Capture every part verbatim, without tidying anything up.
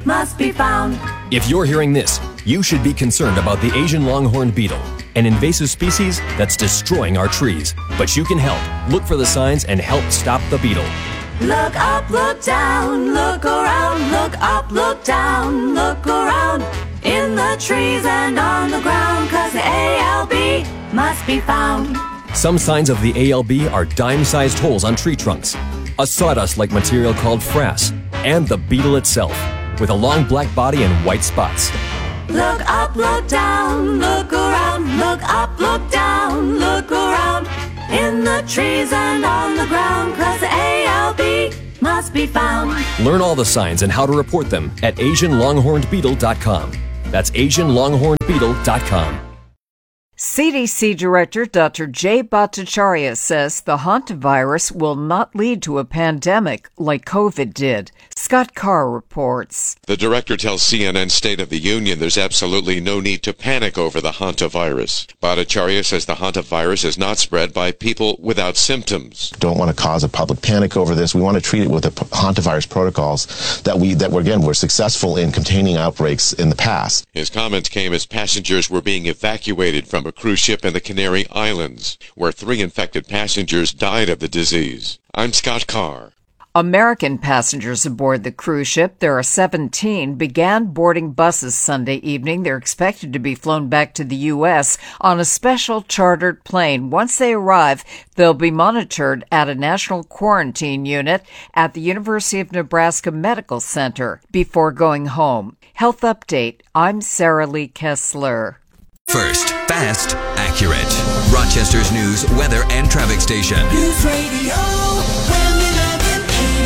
must be found. If you're hearing this, you should be concerned about the Asian longhorn beetle, an invasive species that's destroying our trees. But you can help. Look for the signs and help stop the beetle. Look up, look down, look around, look up, look down, look around, in the trees and on the ground, 'cause the A L B must be found. Some signs of the A L B are dime-sized holes on tree trunks, a sawdust-like material called frass, and the beetle itself, with a long black body and white spots. Look up, look down, look around, look up, look down, look around, in the trees and on the ground, 'cause the A L B must be found. Learn all the signs and how to report them at asian longhorned beetle dot com. That's asian longhorned beetle dot com. C D C Director Doctor Jay Bhattacharya says the hantavirus will not lead to a pandemic like COVID did. Scott Carr reports. The director tells C N N State of the Union there's absolutely no need to panic over the hantavirus. Bhattacharya says the hantavirus is not spread by people without symptoms. Don't want to cause a public panic over this. We want to treat it with the hantavirus protocols that we that were again were successful in containing outbreaks in the past. His comments came as passengers were being evacuated from a cruise ship in the Canary Islands, where three infected passengers died of the disease. I'm Scott Carr. American passengers aboard the cruise ship, there are seventeen, began boarding buses Sunday evening. They're expected to be flown back to the U S on a special chartered plane. Once they arrive, they'll be monitored at a national quarantine unit at the University of Nebraska Medical Center before going home. Health Update, I'm Sarah Lee Kessler. First, fast, accurate. Rochester's news, weather, and traffic station. News Radio W A M eleven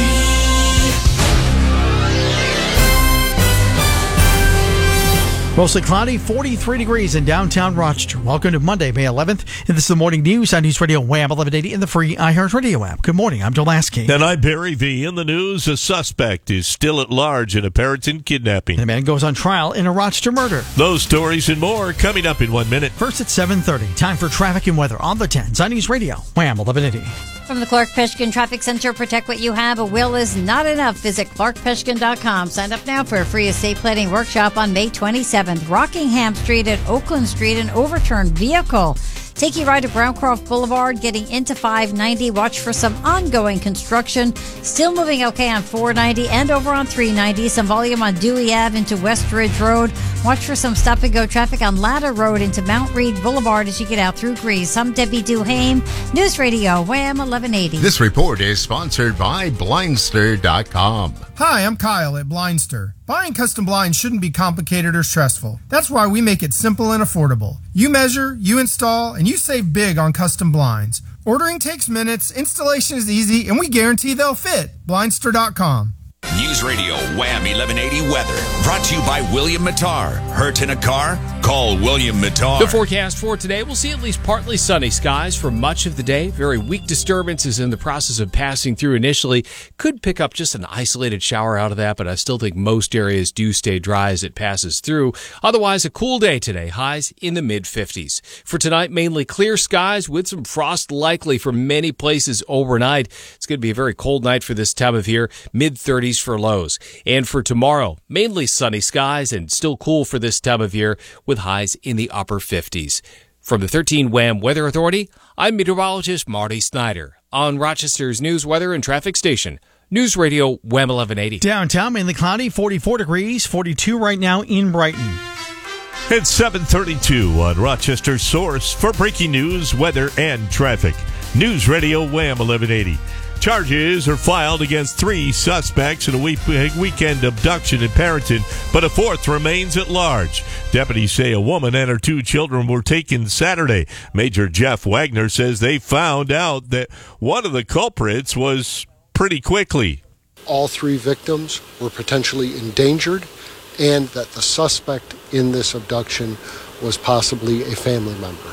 eighty. Mostly cloudy, forty-three degrees in downtown Rochester. Welcome to Monday, May eleventh. And this is the morning news on News Radio W A M eleven eighty and the free iHeartRadio app. Good morning. I'm Joe Lasky. And I'm Barry V. In the news, a suspect is still at large in a Perryton kidnapping. The man goes on trial in a Rochester murder. Those stories and more coming up in one minute. First at seven thirty. Time for traffic and weather on the tens on News Radio W A M eleven eighty. From the Clark Peshkin Traffic Center, protect what you have. A will is not enough. Visit clark peshkin dot com. Sign up now for a free estate planning workshop on May twenty-seventh. Rockingham Street at Oakland Street, an overturned vehicle. Take you right to Browncroft Boulevard, getting into five ninety. Watch for some ongoing construction. Still moving okay on four ninety and over on three ninety. Some volume on Dewey Avenue into West Ridge Road. Watch for some stop-and-go traffic on Ladder Road into Mount Read Boulevard as you get out through Grease. I'm Debbie Duhame, News Radio W A M eleven eighty. This report is sponsored by blindster dot com. Hi, I'm Kyle at Blindster. Buying custom blinds shouldn't be complicated or stressful. That's why we make it simple and affordable. You measure, you install, and you save big on custom blinds. Ordering takes minutes, installation is easy, and we guarantee they'll fit. blindster dot com. News Radio W A M eleven eighty weather. Brought to you by William Mattar. Hurt in a car? Call William Mattar. The forecast for today, we'll see at least partly sunny skies for much of the day. Very weak disturbances in the process of passing through initially. Could pick up just an isolated shower out of that, but I still think most areas do stay dry as it passes through. Otherwise, a cool day today. Highs in the mid-fifties. For tonight, mainly clear skies with some frost likely for many places overnight. It's going to be a very cold night for this time of year. mid-thirties for lows. And for tomorrow, mainly sunny skies and still cool for this time of year with highs in the upper fifties. From the thirteen W A M Weather Authority, I'm meteorologist Marty Snyder on Rochester's news, weather, and traffic station, News Radio W A M eleven eighty. Downtown, mainly cloudy, forty-four degrees, forty-two right now in Brighton. It's seven thirty-two on Rochester's source for breaking news, weather, and traffic. News Radio W A M eleven eighty. Charges are filed against three suspects in a week- weekend abduction in Perryton, but a fourth remains at large. Deputies say a woman and her two children were taken Saturday. Major Jeff Wagner says they found out that one of the culprits was pretty quickly. All three victims were potentially endangered, and that the suspect in this abduction was possibly a family member.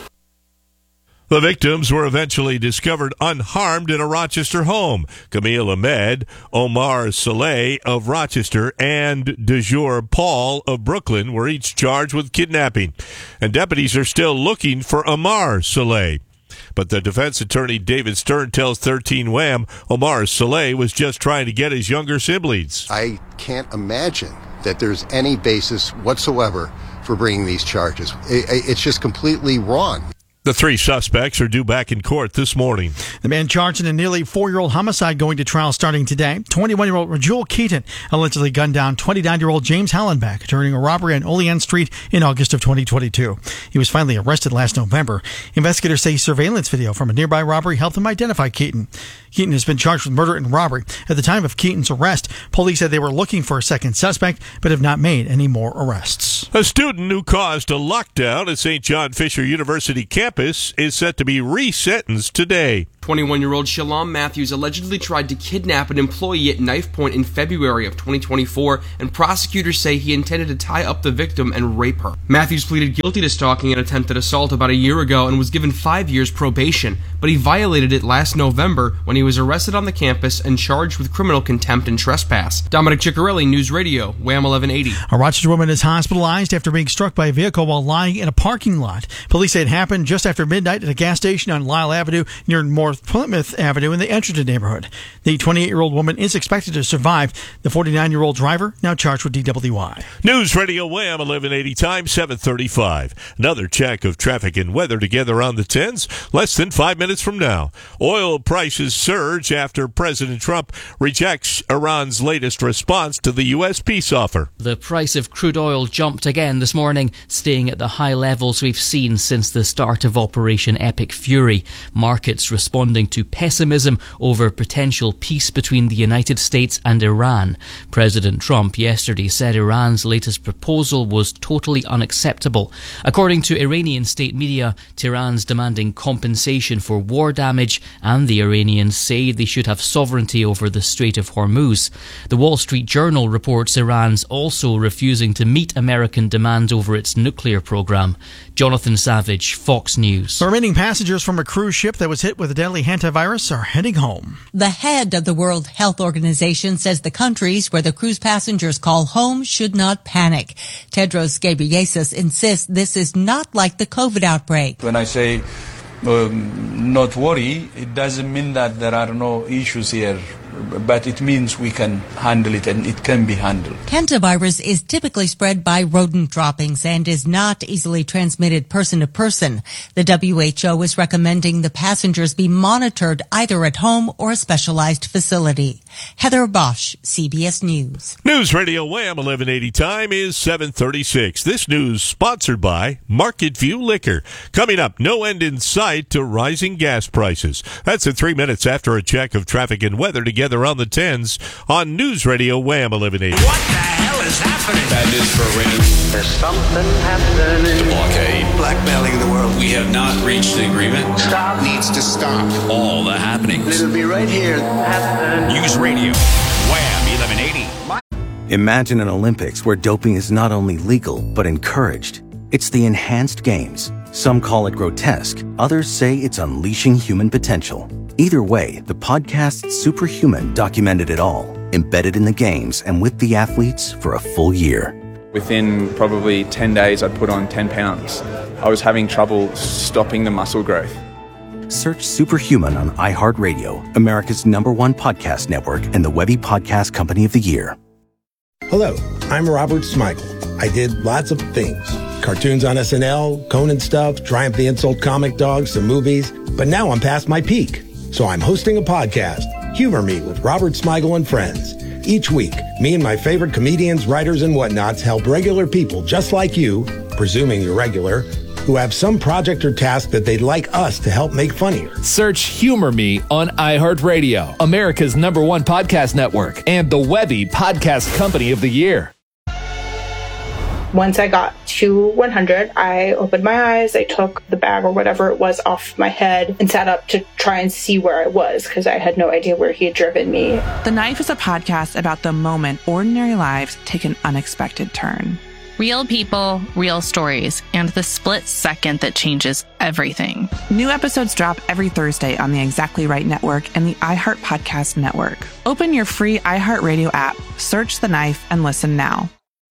The victims were eventually discovered unharmed in a Rochester home. Camille Ahmed, Omar Saleh of Rochester, and DeJour Paul of Brooklyn were each charged with kidnapping. And deputies are still looking for Omar Saleh. But the defense attorney David Stern tells thirteen Wham Omar Saleh was just trying to get his younger siblings. I can't imagine that there's any basis whatsoever for bringing these charges. It's just completely wrong. The three suspects are due back in court this morning. The man charged in a nearly four-year-old homicide going to trial starting today. twenty-one-year-old Rajul Keaton allegedly gunned down twenty-nine-year-old James Hallenbeck during a robbery on Olean Street in August of twenty twenty-two. He was finally arrested last November. Investigators say surveillance video from a nearby robbery helped them identify Keaton. Keaton has been charged with murder and robbery. At the time of Keaton's arrest, police said they were looking for a second suspect, but have not made any more arrests. A student who caused a lockdown at Saint John Fisher University campus is set to be resentenced today. twenty-one-year-old Shalom Matthews allegedly tried to kidnap an employee at knife point in February of twenty twenty-four, and prosecutors say he intended to tie up the victim and rape her. Matthews pleaded guilty to stalking and attempted assault about a year ago and was given five years probation, but he violated it last November when he was arrested on the campus and charged with criminal contempt and trespass. Dominic Ciccarelli, News Radio, Wham eleven eighty. A Rochester woman is hospitalized after being struck by a vehicle while lying in a parking lot. Police say it happened just after midnight at a gas station on Lyle Avenue near North Plymouth Avenue in the Edgerton neighborhood. The twenty-eight-year-old woman is expected to survive. The forty-nine-year-old driver now charged with D W I. News Radio Wham eleven eighty, time seven thirty-five. Another check of traffic and weather together on the tens, less than five minutes from now. Oil prices surge after President Trump rejects Iran's latest response to the U S peace offer. The price of crude oil jumped again this morning, staying at the high levels we've seen since the start of Operation Epic Fury. Markets responding to pessimism over potential peace between the United States and Iran. President Trump yesterday said Iran's latest proposal was totally unacceptable. According to Iranian state media, Tehran's demanding compensation for war damage, and the Iranians say they should have sovereignty over the Strait of Hormuz. The Wall Street Journal reports Iran's also refusing to meet American demands over its nuclear program. Jonathan Savage, Fox News. The remaining passengers from a cruise ship that was hit with a deadly hantavirus are heading home. The head of the World Health Organization says the countries where the cruise passengers call home should not panic. Tedros Ghebreyesus insists this is not like the COVID outbreak. When I say um, not worry, it doesn't mean that there are no issues here, but it means we can handle it and it can be handled. Hantavirus is typically spread by rodent droppings and is not easily transmitted person to person. The W H O is recommending the passengers be monitored either at home or a specialized facility. Heather Bosch, C B S News. News Radio Wham eleven eighty, time is seven thirty-six. This news sponsored by Market View Liquor. Coming up, no end in sight to rising gas prices. That's in three minutes after a check of traffic and weather together on the tens on News Radio Wham eleven eighty. What the hell is happening? That is for real. There's something happening. Blockade. Blackmailing the world. We have not reached an agreement. Stop. Needs to stop. All the happenings. It'll be right here. Happening. News Radio. Wham eleven eighty. Imagine an Olympics where doping is not only legal, but encouraged. It's the Enhanced Games. Some call it grotesque. Others say it's unleashing human potential. Either way, the podcast Superhuman documented it all, embedded in the games and with the athletes for a full year. Within probably ten days, I'd put on ten pounds. I was having trouble stopping the muscle growth. Search Superhuman on iHeartRadio, America's number one podcast network and the Webby Podcast Company of the Year. Hello, I'm Robert Smigel. I did lots of things. Cartoons on S N L, Conan stuff, Triumph the Insult Comic Dog, some movies. But now I'm past my peak. So I'm hosting a podcast, Humor Me with Robert Smigel and Friends. Each week, me and my favorite comedians, writers, and whatnots help regular people just like you, presuming you're regular, who have some project or task that they'd like us to help make funnier. Search Humor Me on iHeartRadio, America's number one podcast network, and the Webby Podcast Company of the Year. Once I got to one hundred, I opened my eyes, I took the bag or whatever it was off my head and sat up to try and see where I was because I had no idea where he had driven me. The Knife is a podcast about the moment ordinary lives take an unexpected turn. Real people, real stories, and the split second that changes everything. New episodes drop every Thursday on the Exactly Right Network and the iHeart Podcast Network. Open your free iHeartRadio app, search The Knife, and listen now.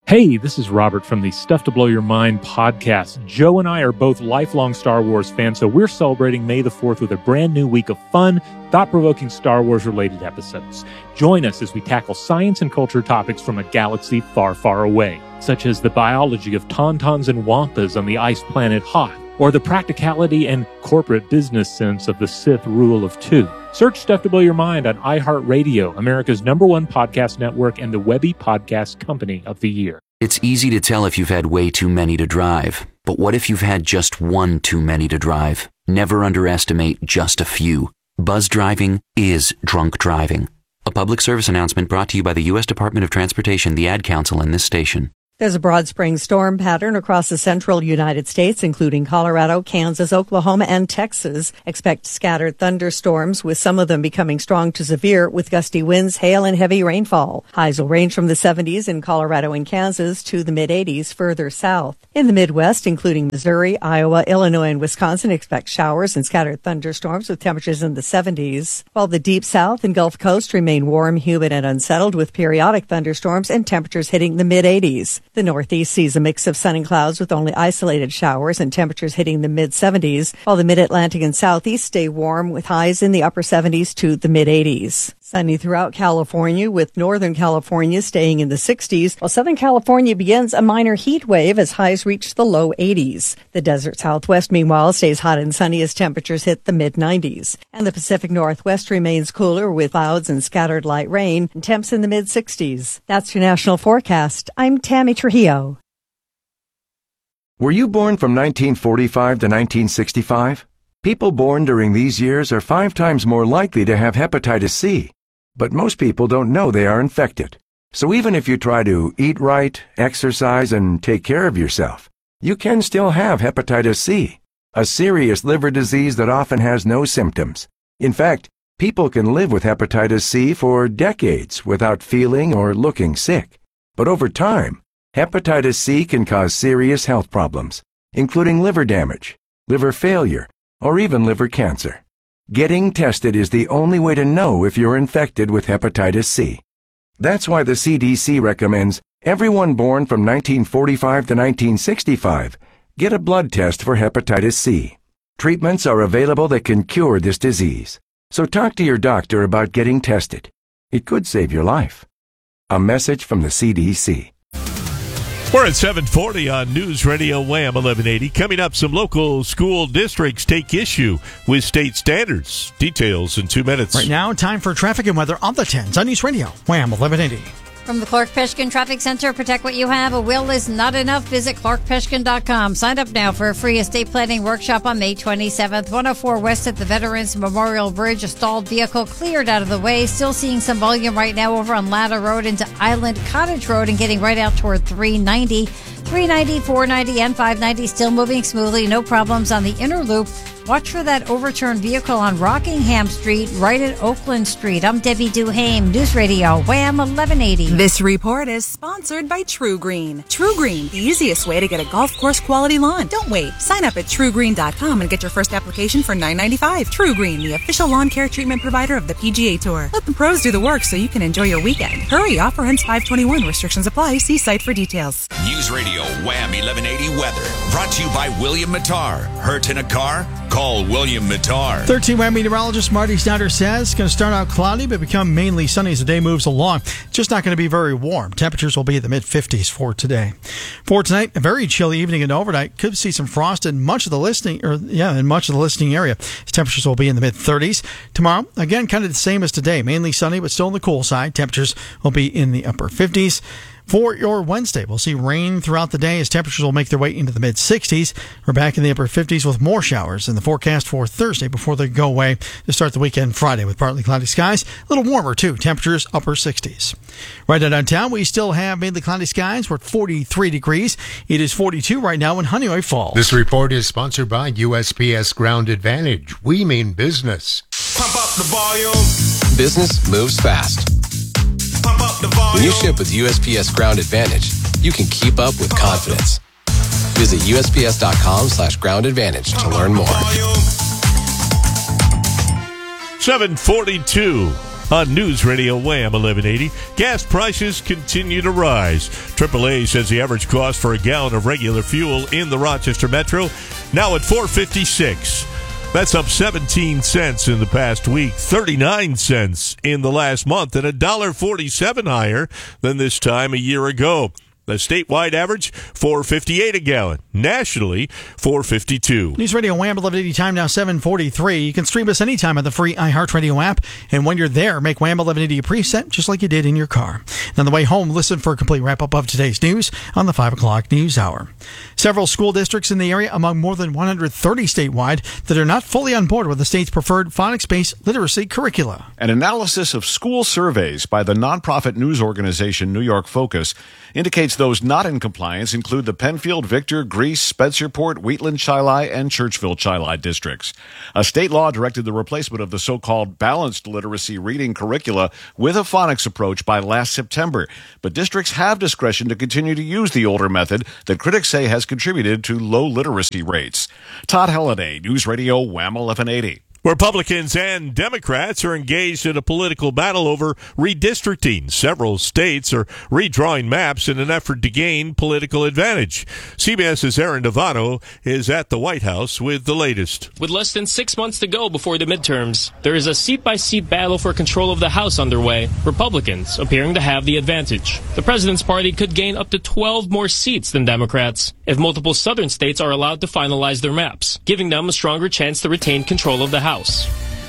Hey, this is Robert from the Stuff to Blow Your Mind podcast. Joe and I are both lifelong Star Wars fans, so we're celebrating May the fourth with a brand new week of fun, thought-provoking Star Wars-related episodes. Join us as we tackle science and culture topics from a galaxy far, far away, such as the biology of tauntauns and wampas on the ice planet Hoth, or the practicality and corporate business sense of the Sith rule of two. Search Stuff to Blow Your Mind on iHeartRadio, America's number one podcast network and the Webby Podcast Company of the Year. It's easy to tell if you've had way too many to drive. But what if you've had just one too many to drive? Never underestimate just a few. Buzz driving is drunk driving. A public service announcement brought to you by the U S Department of Transportation, the Ad Council, and this station. There's a broad spring storm pattern across the central United States, including Colorado, Kansas, Oklahoma, and Texas. Expect scattered thunderstorms, with some of them becoming strong to severe, with gusty winds, hail, and heavy rainfall. Highs will range from the seventies in Colorado and Kansas to the mid-eighties further south. In the Midwest, including Missouri, Iowa, Illinois, and Wisconsin, expect showers and scattered thunderstorms with temperatures in the seventies, while the Deep South and Gulf Coast remain warm, humid, and unsettled, with periodic thunderstorms and temperatures hitting the mid-eighties. The Northeast sees a mix of sun and clouds with only isolated showers and temperatures hitting the mid-seventies, while the Mid-Atlantic and Southeast stay warm with highs in the upper seventies to the mid-eighties. Sunny throughout California, with Northern California staying in the sixties, while Southern California begins a minor heat wave as highs reach the low eighties. The desert Southwest, meanwhile, stays hot and sunny as temperatures hit the mid-nineties. And the Pacific Northwest remains cooler with clouds and scattered light rain and temps in the mid-sixties. That's your national forecast. I'm Tammy Trujillo. Were you born from nineteen forty-five to nineteen sixty-five? People born during these years are five times more likely to have hepatitis C. But most people don't know they are infected. So even if you try to eat right, exercise, and take care of yourself, you can still have hepatitis C, a serious liver disease that often has no symptoms. In fact, people can live with hepatitis C for decades without feeling or looking sick. But over time, hepatitis C can cause serious health problems, including liver damage, liver failure, or even liver cancer. Getting tested is the only way to know if you're infected with hepatitis C. That's why the C D C recommends everyone born from nineteen forty-five to nineteen sixty-five get a blood test for hepatitis C. Treatments are available that can cure this disease. So talk to your doctor about getting tested. It could save your life. A message from the C D C. We're at seven forty on News Radio Wham eleven eighty. Coming up, some local school districts take issue with state standards. Details in two minutes. Right now, time for traffic and weather on the tens on News Radio Wham eleven eighty. From the Clark Peshkin Traffic Center, protect what you have. A will is not enough. Visit clark peshkin dot com. Sign up now for a free estate planning workshop on May twenty-seventh. one oh four West at the Veterans Memorial Bridge. A stalled vehicle cleared out of the way. Still seeing some volume right now over on Ladder Road into Island Cottage Road and getting right out toward three ninety. three ninety, four ninety, and five ninety still moving smoothly. No problems on the inner loop. Watch for that overturned vehicle on Rockingham Street, right at Oakland Street. I'm Debbie Duhame, News Radio Wham eleven eighty. This report is sponsored by True Green. True Green, the easiest way to get a golf course quality lawn. Don't wait. Sign up at true green dot com and get your first application for nine ninety-five. True Green, the official lawn care treatment provider of the P G A Tour. Let the pros do the work so you can enjoy your weekend. Hurry, offer ends five twenty-one. Restrictions apply. See site for details. News Radio Wham eleven eighty weather. Brought to you by William Mattar. Hurt in a car? Call William Mattar. thirteen Wham meteorologist Marty Snyder says it's going to start out cloudy but become mainly sunny as the day moves along. It's just not going to be very warm. Temperatures will be in the mid-fifties for today. For tonight, a very chilly evening and overnight. Could see some frost in much of the listening, or yeah, in much of the listening area. Temperatures will be in the mid-thirties. Tomorrow, again, kind of the same as today. Mainly sunny, but still on the cool side. Temperatures will be in the upper fifties. For your Wednesday, we'll see rain throughout the day as temperatures will make their way into the mid-sixties. We're back in the upper fifties with more showers in the forecast for Thursday before they go away to start the weekend Friday with partly cloudy skies. A little warmer, too. Temperatures upper sixties. Right now downtown, we still have mainly cloudy skies. We're at forty-three degrees. It is forty-two right now in Honeyway Falls. This report is sponsored by U S P S Ground Advantage. We mean business. Pump up the volume. Business moves fast. Pump up the volume. When you ship with U S P S Ground Advantage, you can keep up with confidence. Visit U S P S dot com slash ground advantage to learn more. seven forty-two. on News Radio Wham eleven eighty. Gas prices continue to rise. triple A says the average cost for a gallon of regular fuel in the Rochester Metro now at four fifty-six. That's up seventeen cents in the past week, thirty-nine cents in the last month, and one dollar forty-seven higher than this time a year ago. The statewide average, four fifty-eight a gallon. Nationally, four fifty-two. News Radio Wham eleven eighty, time now seven forty-three. You can stream us anytime on the free iHeartRadio app. And when you're there, make Wham eleven eighty a preset just like you did in your car. And on the way home, listen for a complete wrap-up of today's news on the five o'clock News Hour. Several school districts in the area, among more than one hundred thirty statewide, that are not fully on board with the state's preferred phonics-based literacy curricula. An analysis of school surveys by the nonprofit news organization New York Focus indicates those not in compliance include the Penfield, Victor, Greece, Spencerport, Wheatland, Chili, and Churchville, Chili districts. A state law directed the replacement of the so-called balanced literacy reading curricula with a phonics approach by last September. But districts have discretion to continue to use the older method that critics say has contributed to low literacy rates. Todd Halliday, News Radio Wham eleven eighty. Republicans and Democrats are engaged in a political battle over redistricting. Several states are redrawing maps in an effort to gain political advantage. CBS's Aaron Devano is at the White House with the latest. With less than six months to go before the midterms, there is a seat-by-seat battle for control of the House underway, Republicans appearing to have the advantage. The president's party could gain up to twelve more seats than Democrats if multiple southern states are allowed to finalize their maps, giving them a stronger chance to retain control of the House. House.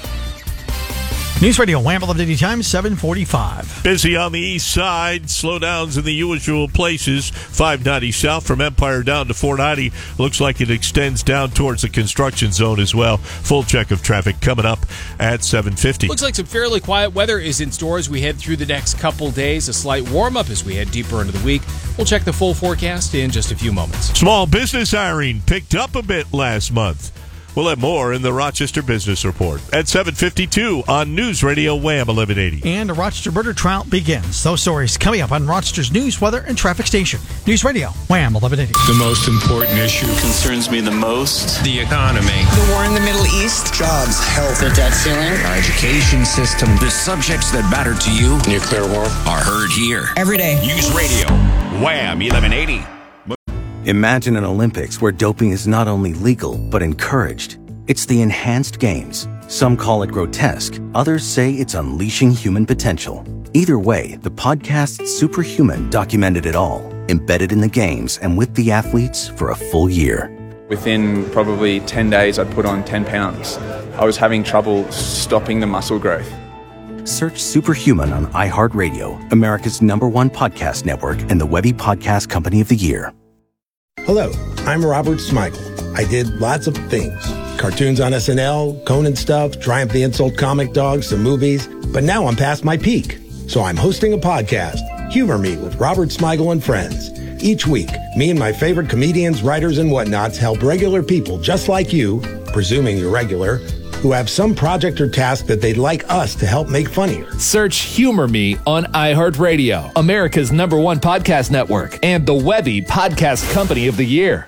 News Radio Wham eleven eighty, time seven forty-five. Busy on the east side. Slowdowns in the usual places. five ninety south from Empire down to four ninety. Looks like it extends down towards the construction zone as well. Full check of traffic coming up at seven fifty. Looks like some fairly quiet weather is in store as we head through the next couple days. A slight warm-up as we head deeper into the week. We'll check the full forecast in just a few moments. Small business hiring picked up a bit last month. We'll have more in the Rochester Business Report at seven fifty-two on News Radio Wham eleven eighty. And a Rochester murder trial begins. Those stories coming up on Rochester's news, weather, and traffic station. News Radio Wham eleven eighty. The most important issue concerns me the most, the economy. The war in the Middle East. Jobs, health, the debt ceiling. Our education system. The subjects that matter to you Nuclear war. are heard here. Every day. News Radio Wham eleven eighty. Imagine an Olympics where doping is not only legal, but encouraged. It's the enhanced games. Some call it grotesque. Others say it's unleashing human potential. Either way, the podcast Superhuman documented it all, embedded in the games and with the athletes for a full year. Within probably ten days, I'd put on ten pounds. I was having trouble stopping the muscle growth. Search Superhuman on iHeartRadio, America's number one podcast network, and the Webby Podcast Company of the Year. Hello, I'm Robert Smigel. I did lots of things. Cartoons on S N L, Conan stuff, Triumph the Insult comic dogs, some movies. But now I'm past my peak. So I'm hosting a podcast, Humor Me with Robert Smigel and Friends. Each week, me and my favorite comedians, writers, and whatnots help regular people just like you, presuming you're regular, who have some project or task that they'd like us to help make funnier. Search Humor Me on iHeartRadio, America's number one podcast network, and the Webby Podcast Company of the Year.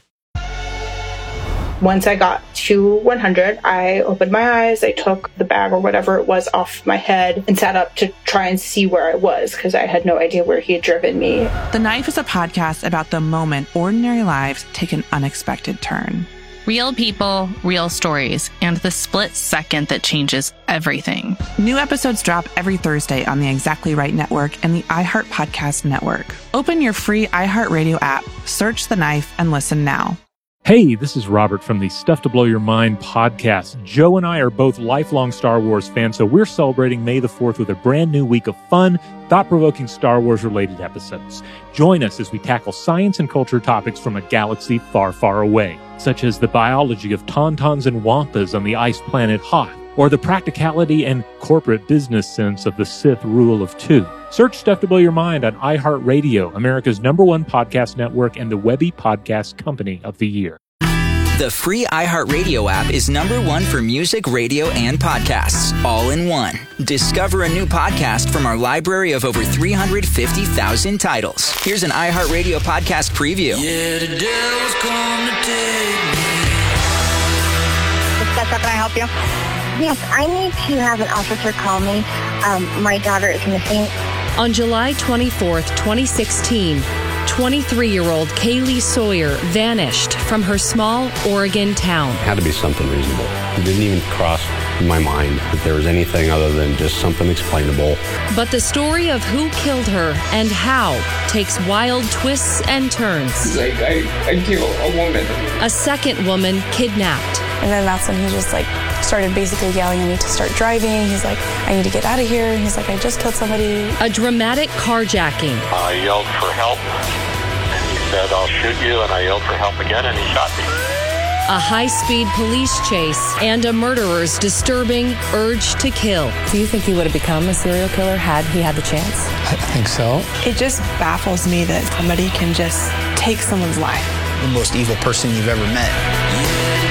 Once I got to one hundred, I opened my eyes, I took the bag or whatever it was off my head and sat up to try and see where I was because I had no idea where he had driven me. The Knife is a podcast about the moment ordinary lives take an unexpected turn. Real people, real stories, and the split second that changes everything. New episodes drop every Thursday on the Exactly Right Network and the iHeart Podcast Network. Open your free iHeartRadio app, search The Knife, and listen now. Hey, this is Robert from the Stuff to Blow Your Mind podcast. Joe and I are both lifelong Star Wars fans, so we're celebrating May the fourth with a brand new week of fun, thought-provoking Star Wars-related episodes. Join us as we tackle science and culture topics from a galaxy far, far away, such as the biology of tauntauns and wampas on the ice planet Hoth, or the practicality and corporate business sense of the Sith rule of two. Search Stuff to Blow Your Mind on iHeartRadio, America's number one podcast network, and the Webby Podcast Company of the Year. The free iHeartRadio app is number one for music, radio, and podcasts, all in one. Discover a new podcast from our library of over three hundred fifty thousand titles. Here's an iHeartRadio podcast preview. Yeah, the devil's come to take me. Can I help you? Yes, I need to have an officer call me. Um, my daughter is missing. On July twenty-fourth, twenty sixteen, twenty-three-year-old Kaylee Sawyer vanished from her small Oregon town. It had to be something reasonable. It didn't even cross my mind that there was anything other than just something explainable. But the story of who killed her and how takes wild twists and turns. Like, I, I killed a woman. A second woman kidnapped. And then that's when he just like started basically yelling at me to start driving. He's like, I need to get out of here. He's like, I just killed somebody. A dramatic carjacking. I yelled for help, and he said, I'll shoot you, and I yelled for help again, and he shot me. A high-speed police chase and a murderer's disturbing urge to kill. Do you think he would have become a serial killer had he had the chance? I think so. It just baffles me that somebody can just take someone's life. The most evil person you've ever met.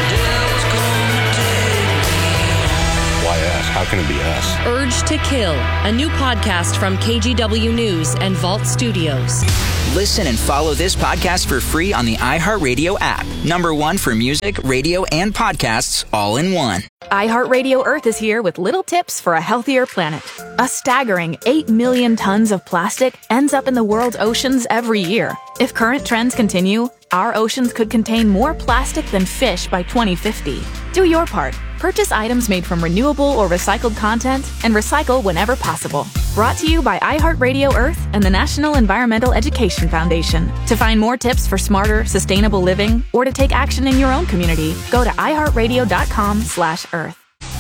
Why us? How can it be us? Urge to Kill, a new podcast from K G W News and Vault Studios. Listen and follow this podcast for free on the iHeartRadio app. Number one for music, radio, and podcasts all in one. iHeartRadio Earth is here with little tips for a healthier planet. A staggering eight million tons of plastic ends up in the world's oceans every year. If current trends continue, our oceans could contain more plastic than fish by twenty fifty. Do your part. Purchase items made from renewable or recycled content and recycle whenever possible. Brought to you by iHeartRadio Earth and the National Environmental Education Foundation. To find more tips for smarter, sustainable living or to take action in your own community, go to iHeartRadio.com slash Earth.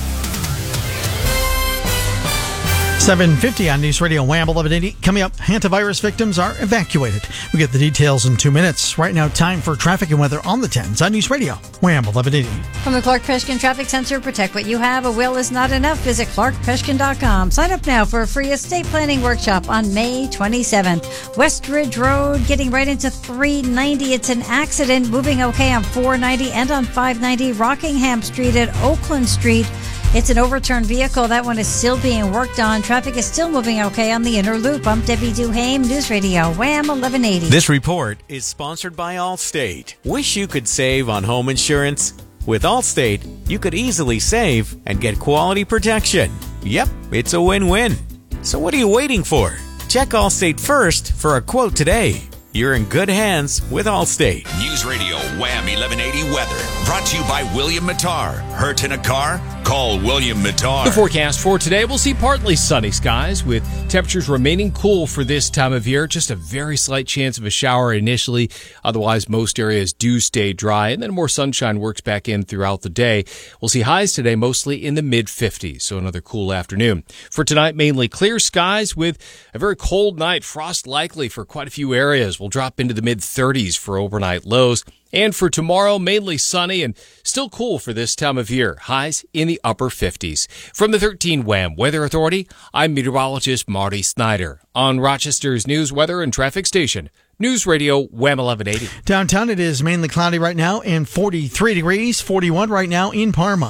seven fifty on News Radio Wham eleven eighty. Coming up, hantavirus victims are evacuated. We get the details in two minutes. Right now, time for traffic and weather on the tens on News Radio Wham eleven eighty. From the Clark Peshkin Traffic Center, protect what you have. A will is not enough. Visit clark peshkin dot com. Sign up now for a free estate planning workshop on May twenty-seventh. Westridge Road, getting right into three ninety. It's an accident. Moving okay on four ninety and on five ninety. Rockingham Street at Oakland Street. It's an overturned vehicle. That one is still being worked on. Traffic is still moving okay on the inner loop. I'm Debbie Duhame, News Radio Wham eleven eighty. This report is sponsored by Allstate. Wish you could save on home insurance? With Allstate, you could easily save and get quality protection. Yep, it's a win-win. So what are you waiting for? Check Allstate first for a quote today. You're in good hands with Allstate. News Radio Wham eleven eighty weather. Brought to you by William Mattar. Hurt in a car? Call William Mattar. The forecast for today, we'll see partly sunny skies with temperatures remaining cool for this time of year. Just a very slight chance of a shower initially. Otherwise, most areas do stay dry, and then more sunshine works back in throughout the day. We'll see highs today mostly in the mid fifties, so another cool afternoon. For tonight, mainly clear skies with a very cold night. Frost likely for quite a few areas. We'll drop into the mid thirties for overnight lows. And for tomorrow, mainly sunny and still cool for this time of year. Highs in the upper fifties. From the thirteen Wham Weather Authority, I'm meteorologist Marty Snyder on Rochester's news, weather, and traffic station. News Radio Wham eleven eighty. Downtown, it is mainly cloudy right now and forty-three degrees, forty-one right now in Parma.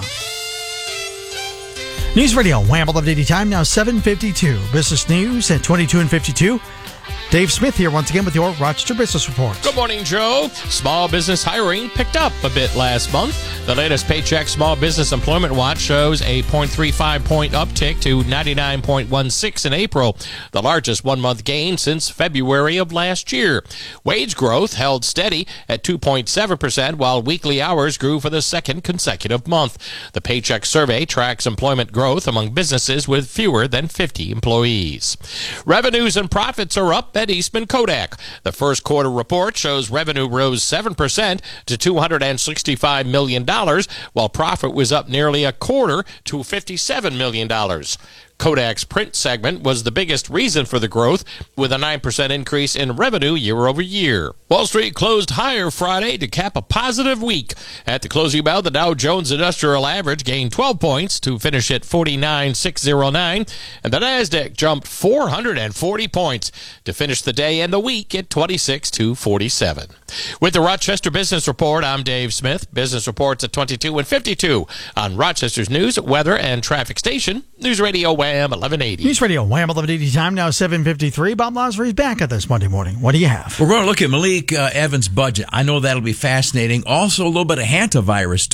News Radio Wham eleven eighty time now seven fifty-two. Business news at twenty-two and fifty-two. Dave Smith here once again with your Rochester Business Report. Good morning, Joe. Small business hiring picked up a bit last month. The latest Paycheck Small Business Employment Watch shows a zero point three five point uptick to ninety-nine point one six in April, the largest one-month gain since February of last year. Wage growth held steady at two point seven percent, while weekly hours grew for the second consecutive month. The Paycheck survey tracks employment growth among businesses with fewer than fifty employees. Revenues and profits are up at Eastman Kodak. The first quarter report shows revenue rose seven percent to two hundred sixty-five million dollars, while profit was up nearly a quarter to fifty-seven million dollars. Kodak's print segment was the biggest reason for the growth, with a nine percent increase in revenue year over year. Wall Street closed higher Friday to cap a positive week. At the closing bell, the Dow Jones Industrial Average gained twelve points to finish at forty-nine thousand six hundred nine, and the Nasdaq jumped four hundred forty points to finish the day and the week at twenty-six thousand two hundred forty-seven. With the Rochester Business Report, I'm Dave Smith. Business reports at twenty-two and fifty-two on Rochester's news, weather, and traffic station, News Radio Wham eleven eighty. News Radio Wham eleven eighty time now seven fifty-three. Bob Losry is back at this Monday morning. What do you have? We're going to look at Malik uh, Evans' budget. I know that'll be fascinating. Also, a little bit of hantavirus talk.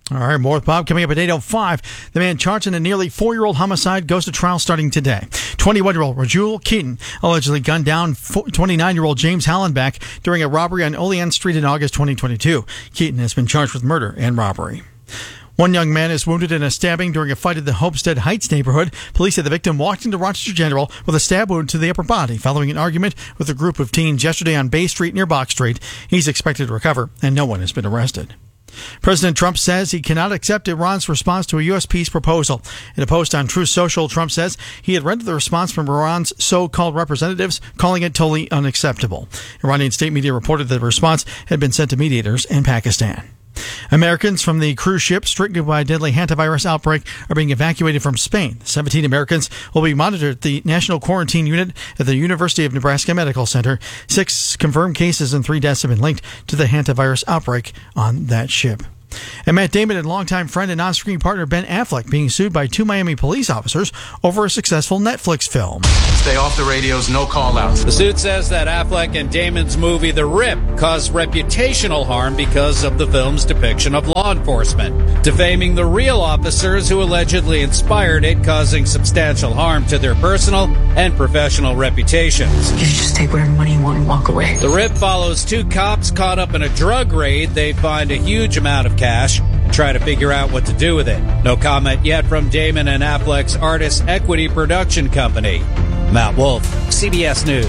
All right, more with Bob coming up at eight oh five. The man charged in a nearly four-year-old homicide goes to trial starting today. twenty-one-year-old Rajul Keaton allegedly gunned down twenty-nine-year-old James Hallenbeck during a robbery on Olean Street in August twenty twenty-two. Keaton has been charged with murder and robbery. One young man is wounded in a stabbing during a fight at the Homestead Heights neighborhood. Police say the victim walked into Rochester General with a stab wound to the upper body following an argument with a group of teens yesterday on Bay Street near Box Street. He's expected to recover, and no one has been arrested. President Trump says he cannot accept Iran's response to a U S peace proposal. In a post on Truth Social, Trump says he had read the response from Iran's so-called representatives, calling it totally unacceptable. Iranian state media reported that the response had been sent to mediators in Pakistan. Americans from the cruise ship stricken by a deadly hantavirus outbreak are being evacuated from Spain. seventeen Americans will be monitored at the National Quarantine Unit at the University of Nebraska Medical Center. Six confirmed cases and three deaths have been linked to the hantavirus outbreak on that ship. And Matt Damon and longtime friend and on-screen partner Ben Affleck being sued by two Miami police officers over a successful Netflix film. Stay off the radios, no call-outs. The suit says that Affleck and Damon's movie The Rip caused reputational harm because of the film's depiction of law enforcement, defaming the real officers who allegedly inspired it, causing substantial harm to their personal and professional reputations. You should just take whatever money you want and walk away. The Rip follows two cops caught up in a drug raid. They find a huge amount of cash and try to figure out what to do with it. No comment yet from Damon and Affleck's Artist Equity Production Company. Matt Wolf, C B S News.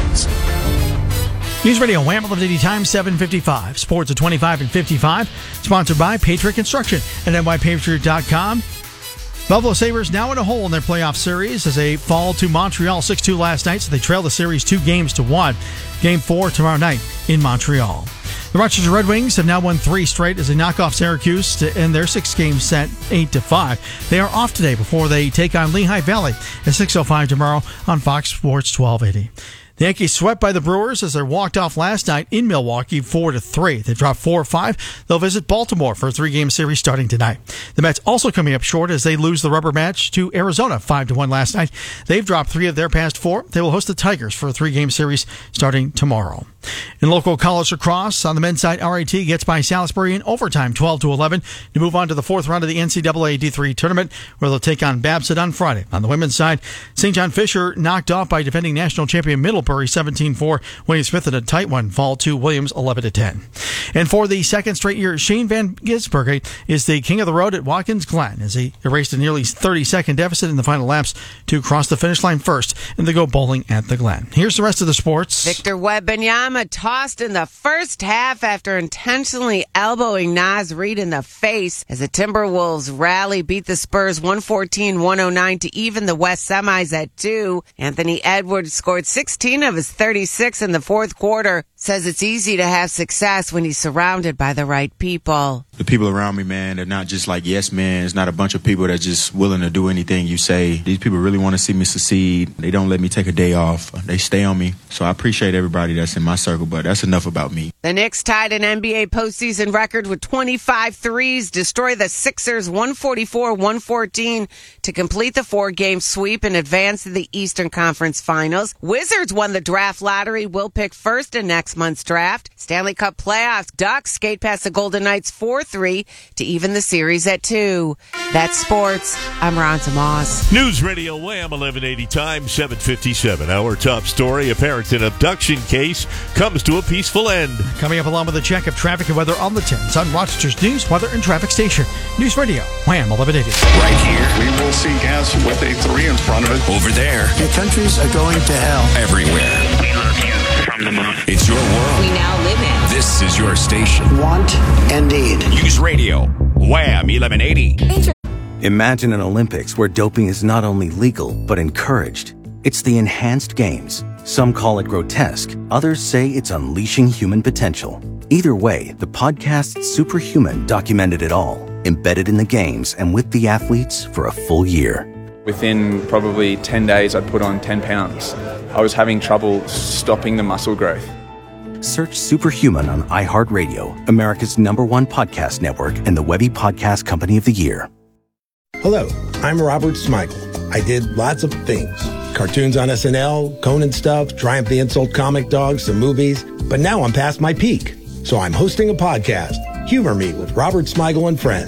News Radio, Wham eleven eighty Times seven fifty-five. Sports at twenty-five and fifty-five. Sponsored by Patriot Construction at N Y Patriot dot com. Buffalo Sabres now in a hole in their playoff series as they fall to Montreal six two last night, so they trail the series two games to one. Game four tomorrow night in Montreal. The Rochester Red Wings have now won three straight as they knock off Syracuse to end their six-game set eight to five. They are off today before they take on Lehigh Valley at six oh five tomorrow on Fox Sports twelve eighty. The Yankees swept by the Brewers as they walked off last night in Milwaukee four to three. They dropped four five. They'll visit Baltimore for a three-game series starting tonight. The Mets also coming up short as they lose the rubber match to Arizona five to one last night. They've dropped three of their past four. They will host the Tigers for a three-game series starting tomorrow. In local college lacrosse, on the men's side, R I T gets by Salisbury in overtime twelve to eleven to move on to the fourth round of the N C double A D three tournament, where they'll take on Babson on Friday. On the women's side, Saint John Fisher knocked off by defending national champion Middlebury seventeen four. William Smith in a tight one fall to Williams eleven to ten. And for the second straight year, Shane Van Gisbergen is the king of the road at Watkins Glen as he erased a nearly thirty-second deficit in the final laps to cross the finish line first and to go bowling at the Glen. Here's the rest of the sports. Victor Wembanyama tossed in the first half after intentionally elbowing Naz Reid in the face as the Timberwolves rally beat the Spurs one fourteen one oh nine to even the West semis at two. Anthony Edwards scored sixteen of his thirty-six in the fourth quarter. Says it's easy to have success when he's surrounded by the right people. The people around me, man, they're not just like yes men. It's not a bunch of people that's just willing to do anything you say. These people really want to see me succeed. They don't let me take a day off. They stay on me. So I appreciate everybody that's in my circle, but that's enough about me. The Knicks tied an N B A postseason record with twenty-five threes, destroy the Sixers one forty-four one fourteen to complete the four-game sweep and advance to the Eastern Conference Finals. Wizards won the draft lottery, will pick first in next month's draft. Stanley Cup playoffs, Ducks skate past the Golden Knights four three to even the series at two. That's sports. I'm Ron Tomas. News Radio Wham eleven eighty Times seven fifty-seven. Our top story, a Parrington abduction case comes to a peaceful end. Coming up along with a check of traffic and weather on the tens on Rochester's News, Weather, and Traffic Station. News Radio, Wham eleven eighty. Right here. We will see gas with a three in front of it. Over there. Your countries are going to hell. Everywhere. We love you from the moon. It's your world. We now live in. This is your station. Want and need. News Radio, Wham eleven eighty. Imagine an Olympics where doping is not only legal, but encouraged. It's the Enhanced Games. Some call it grotesque. Others say it's unleashing human potential. Either way, the podcast Superhuman documented it all, embedded in the games and with the athletes for a full year. Within probably ten days, I'd put on ten pounds. I was having trouble stopping the muscle growth. Search Superhuman on iHeartRadio, America's number one podcast network and the Webby Podcast Company of the Year. Hello, I'm Robert Smigel. I did lots of things. Cartoons on S N L, Conan stuff, Triumph the Insult comic dogs, some movies. But now I'm past my peak. So I'm hosting a podcast, Humor Me with Robert Smigel and Friends.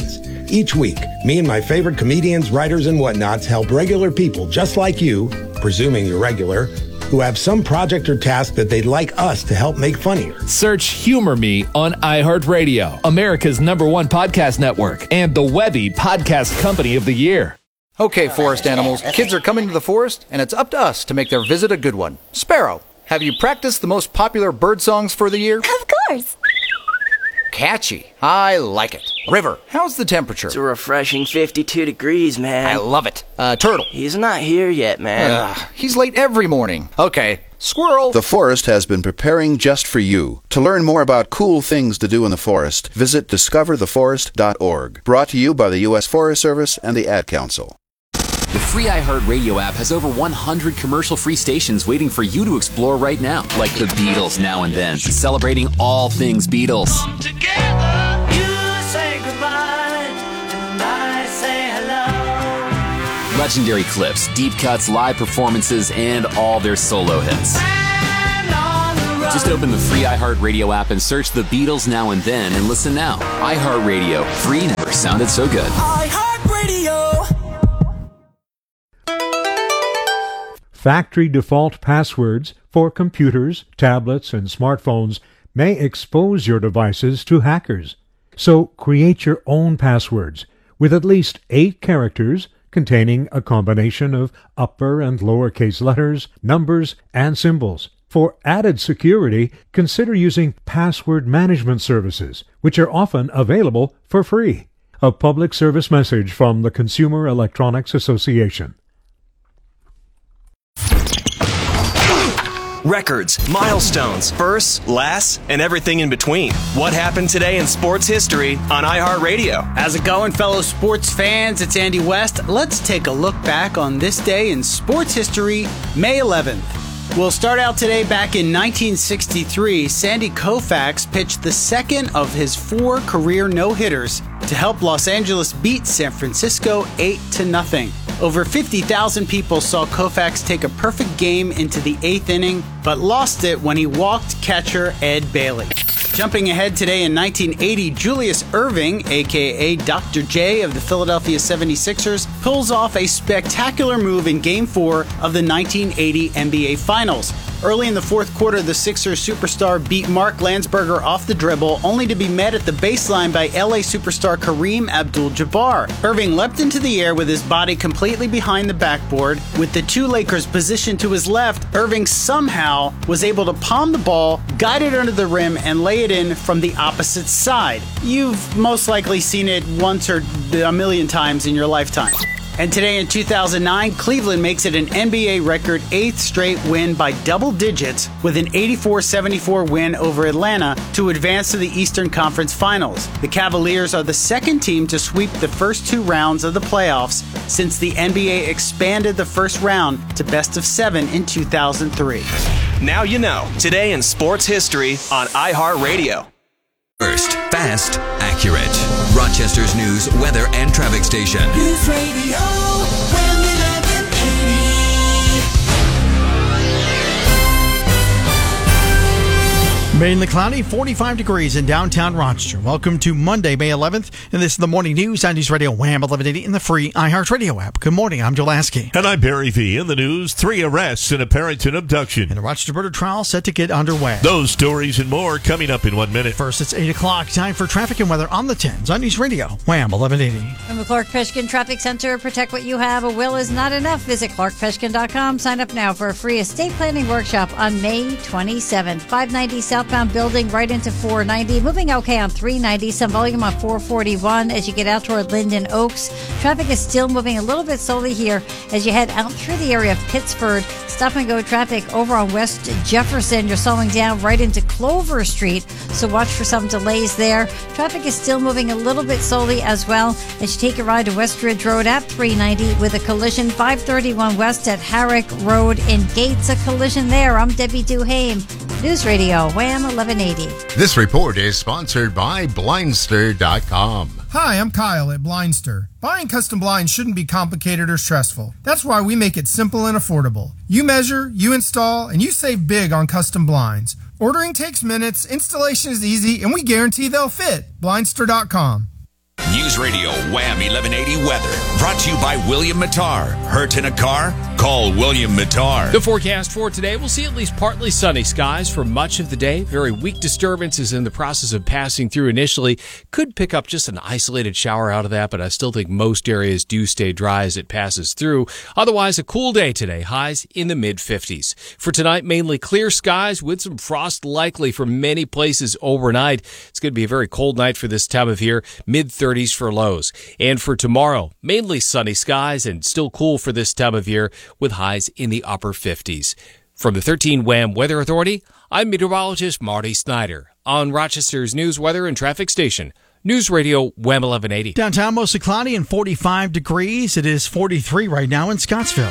Each week, me and my favorite comedians, writers, and whatnots help regular people just like you, presuming you're regular, who have some project or task that they'd like us to help make funnier. Search Humor Me on iHeartRadio, America's number one podcast network, and the Webby Podcast Company of the Year. Okay, forest animals, kids are coming to the forest, and it's up to us to make their visit a good one. Sparrow, have you practiced the most popular bird songs for the year? Of course. Catchy. I like it. River, how's the temperature? It's a refreshing fifty-two degrees, man. I love it. Uh, Turtle. He's not here yet, man. Uh, he's late every morning. Okay. Squirrel. The forest has been preparing just for you. To learn more about cool things to do in the forest, visit discover the forest dot org. Brought to you by the U S Forest Service and the Ad Council. The free iHeartRadio app has over one hundred commercial-free stations waiting for you to explore right now. Like the Beatles Now and Then, celebrating all things Beatles. Come together, you say goodbye, and I say hello. Legendary clips, deep cuts, live performances, and all their solo hits. Just open the free iHeartRadio app and search the Beatles Now and Then and listen now. iHeartRadio, free never sounded so good. iHeartRadio. Factory default passwords for computers, tablets, and smartphones may expose your devices to hackers. So create your own passwords with at least eight characters containing a combination of upper and lowercase letters, numbers, and symbols. For added security, consider using password management services, which are often available for free. A public service message from the Consumer Electronics Association. Records, milestones, firsts, lasts, and everything in between. What happened today in sports history on iHeartRadio? How's it going, fellow sports fans? It's Andy West. Let's take a look back on this day in sports history, May eleventh. We'll start out today back in nineteen sixty-three. Sandy Koufax pitched the second of his four career no-hitters to help Los Angeles beat San Francisco eight to nothing. Over fifty thousand people saw Koufax take a perfect game into the eighth inning, but lost it when he walked catcher Ed Bailey. Jumping ahead today in nineteen eighty, Julius Erving, a k a. Doctor J of the Philadelphia seventy-sixers, pulls off a spectacular move in Game four of the nineteen eighty N B A Finals. Early in the fourth quarter, the Sixers superstar beat Mark Landsberger off the dribble, only to be met at the baseline by L A superstar Kareem Abdul-Jabbar. Erving leapt into the air with his body completely behind the backboard. With the two Lakers positioned to his left, Erving somehow was able to palm the ball, guide it under the rim, and lay it in from the opposite side. You've most likely seen it once or a million times in your lifetime. And today in two thousand nine, Cleveland makes it an N B A record eighth straight win by double digits with an eighty-four seventy-four win over Atlanta to advance to the Eastern Conference Finals. The Cavaliers are the second team to sweep the first two rounds of the playoffs since the N B A expanded the first round to best of seven in two thousand three. Now you know. Today in sports history on iHeartRadio. First, fast, accurate. Rochester's news, weather, and traffic station. News Radio, Wham eleven eighty. Mainly cloudy, forty-five degrees in downtown Rochester. Welcome to Monday, May eleventh, and this is the morning news on News Radio Wham eleven eighty in the free iHeartRadio app. Good morning, I'm Joe Lasky. And I'm Barry V. In the news, three arrests in a Parrington abduction. And the Rochester murder trial set to get underway. Those stories and more coming up in one minute. First, it's eight o'clock. Time for traffic and weather on the tens on News Radio Wham eleven eighty. From the Clark Peshkin Traffic Center, protect what you have. A will is not enough. Visit clark peshkin dot com. Sign up now for a free estate planning workshop on May twenty-seventh. five ninety southbound building right into four ninety. Moving okay on three ninety. Some volume on four forty-one as you get out toward Linden Oaks. Traffic is still moving a little bit slowly here as you head out through the area of Pittsford. Stop and go traffic over on West Jefferson. You're slowing down right into Clover Street, so watch for some delays there. Traffic is still moving a little bit slowly as well as you take a ride to West Ridge Road at three ninety with a collision. five thirty-one West at Herrick Road in Gates. A collision there. I'm Debbie Duhame. News Radio Wham eleven eighty. This report is sponsored by Blindster dot com. Hi, I'm Kyle at Blindster. Buying custom blinds shouldn't be complicated or stressful. That's why we make it simple and affordable. You measure, you install, and you save big on custom blinds. Ordering takes minutes, installation is easy, and we guarantee they'll fit. Blindster dot com. News Radio Wham eleven eighty weather. Brought to you by William Mattar. Hurt in a car? Call William Mattar. The forecast for today, we'll see at least partly sunny skies for much of the day. Very weak disturbances in the process of passing through initially. Could pick up just an isolated shower out of that, but I still think most areas do stay dry as it passes through. Otherwise, a cool day today. Highs in the mid fifties. For tonight, mainly clear skies with some frost likely for many places overnight. It's going to be a very cold night for this time of year. mid thirties for lows. And for tomorrow, mainly sunny skies and still cool for this time of year, with highs in the upper fifties. From the thirteen Wham Weather Authority, I'm meteorologist Marty Snyder on Rochester's news, weather, and traffic station, News Radio Wham eleven eighty. Downtown mostly cloudy and forty-five degrees. It is forty-three right now in Scottsville.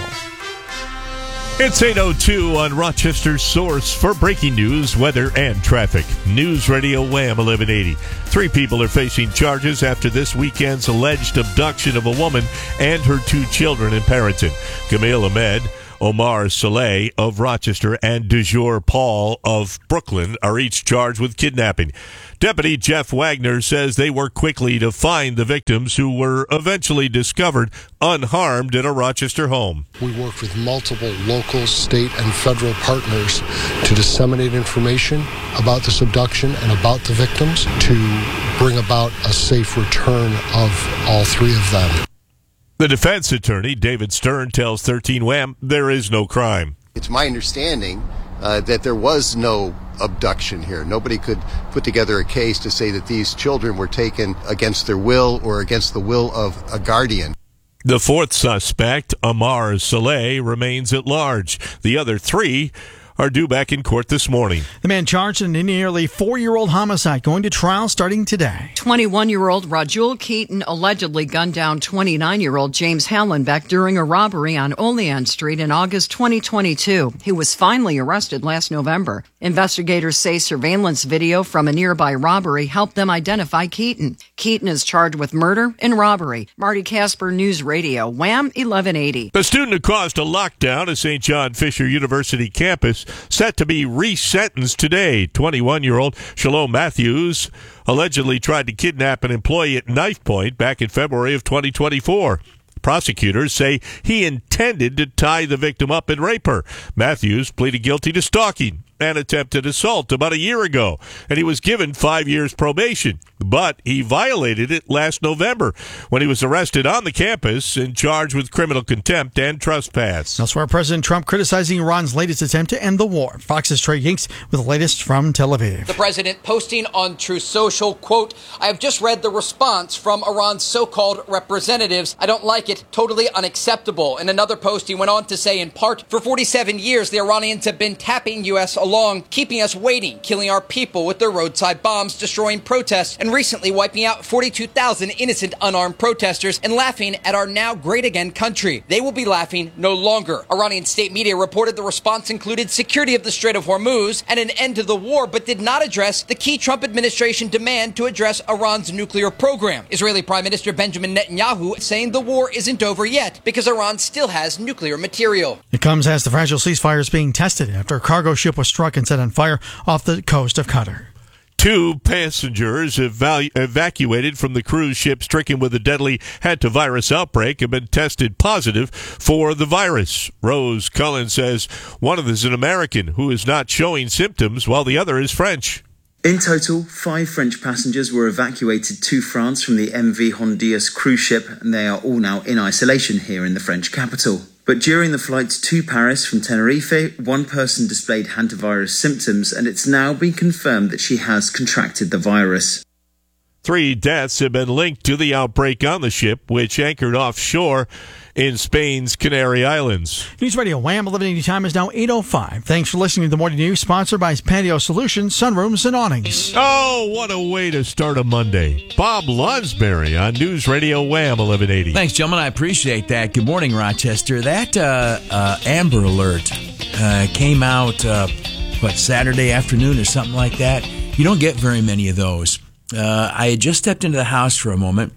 It's eight oh two on Rochester's source for breaking news, weather, and traffic. News Radio Wham eleven eighty. Three people are facing charges after this weekend's alleged abduction of a woman and her two children in Parenton. Camille Ahmed, Omar Saleh of Rochester, and Dejur Paul of Brooklyn are each charged with kidnapping. Deputy Jeff Wagner says they worked quickly to find the victims, who were eventually discovered unharmed in a Rochester home. We worked with multiple local, state, and federal partners to disseminate information about this abduction and about the victims to bring about a safe return of all three of them. The defense attorney, David Stern, tells thirteen Wham there is no crime. It's my understanding uh, that there was no abduction here. Nobody could put together a case to say that these children were taken against their will or against the will of a guardian. The fourth suspect, Amar Saleh, remains at large. The other three are due back in court this morning. The man charged in a nearly four-year-old homicide going to trial starting today. twenty-one-year-old Rajul Keaton allegedly gunned down twenty-nine-year-old James Hallenbeck during a robbery on Olean Street in August twenty twenty-two. He was finally arrested last November. Investigators say surveillance video from a nearby robbery helped them identify Keaton. Keaton is charged with murder and robbery. Marty Casper, News Radio, Wham eleven eighty. The student who caused a lockdown at Saint John Fisher University campus set to be resentenced today. twenty-one-year-old Shalom Matthews allegedly tried to kidnap an employee at knife point back in February of twenty twenty-four. Prosecutors say he intended to tie the victim up and rape her. Matthews pleaded guilty to stalking and attempted assault about a year ago, and he was given five years probation. But he violated it last November when he was arrested on the campus and charged with criminal contempt and trespass. Elsewhere, President Trump criticizing Iran's latest attempt to end the war. Fox's Trey Yinks with the latest from Tel Aviv. The president posting on Truth Social, quote, "I have just read the response from Iran's so-called representatives. I don't like it. Totally unacceptable." In another post, he went on to say, in part, "For forty-seven years, the Iranians have been tapping U S along, keeping us waiting, killing our people with their roadside bombs, destroying protests, and recently wiping out forty-two thousand innocent unarmed protesters and laughing at our now great again country. They will be laughing no longer." Iranian state media reported the response included security of the Strait of Hormuz and an end to the war, but did not address the key Trump administration demand to address Iran's nuclear program. Israeli Prime Minister Benjamin Netanyahu saying the war isn't over yet because Iran still has nuclear material. It comes as the fragile ceasefire is being tested after a cargo ship was struck and set on fire off the coast of Qatar. Two passengers evalu- evacuated from the cruise ship stricken with a deadly hantavirus outbreak have been tested positive for the virus. Rose Cullen says one of them is an American who is not showing symptoms while the other is French. In total, five French passengers were evacuated to France from the M V Hondias cruise ship, and they are all now in isolation here in the French capital. But during the flight to Paris from Tenerife, one person displayed hantavirus symptoms, and it's now been confirmed that she has contracted the virus. Three deaths have been linked to the outbreak on the ship, which anchored offshore in Spain's Canary Islands. News Radio Wham eleven eighty time is now eight oh five. Thanks for listening to the Morning News, sponsored by Patio Solutions, Sunrooms, and Awnings. Oh, what a way to start a Monday. Bob Lonsberry on News Radio Wham eleven eighty. Thanks, gentlemen. I appreciate that. Good morning, Rochester. That uh, uh, Amber Alert uh, came out, uh, what, Saturday afternoon or something like that. You don't get very many of those. Uh, I had just stepped into the house for a moment.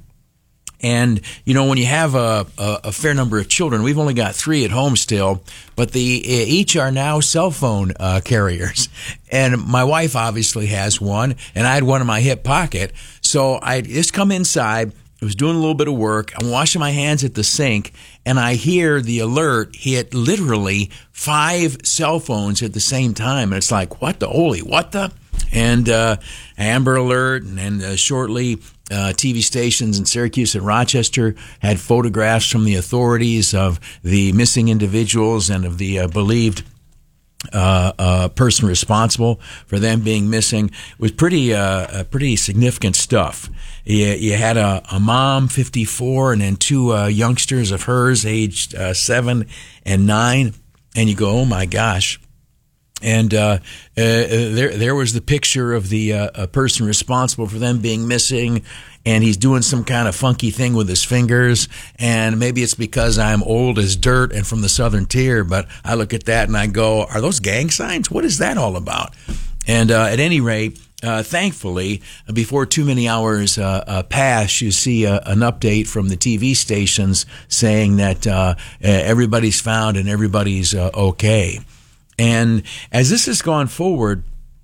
And, you know, when you have a, a, a fair number of children, we've only got three at home still, but the each are now cell phone uh, carriers. And my wife obviously has one, and I had one in my hip pocket. So I just come inside, I was doing a little bit of work. I'm washing my hands at the sink, and I hear the alert hit literally five cell phones at the same time. And it's like, what the holy, what the? And uh, Amber Alert, and, and uh, shortly uh, T V stations in Syracuse and Rochester had photographs from the authorities of the missing individuals and of the uh, believed uh, uh, person responsible for them being missing. It was pretty, uh, pretty significant stuff. You, you had a, a mom, fifty-four, and then two uh, youngsters of hers, aged uh, seven and nine, and you go, oh my gosh. And uh, uh, there, there was the picture of the uh, a person responsible for them being missing, and he's doing some kind of funky thing with his fingers. And maybe it's because I'm old as dirt and from the Southern Tier, but I look at that and I go, "Are those gang signs? What is that all about?" And uh, at any rate, uh, thankfully, before too many hours uh, uh, pass, you see uh, an update from the T V stations saying that uh, everybody's found and everybody's uh, okay. And as this has gone forward,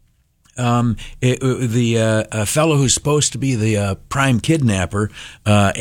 um, it, the uh, fellow who's supposed to be the uh, prime kidnapper, uh,